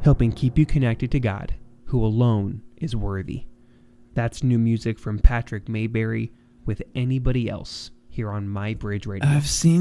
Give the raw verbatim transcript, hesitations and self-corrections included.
helping keep you connected to God, who alone is worthy. That's new music from Patrick Mayberry with Anybody Else here on My Bridge Radio. I've seen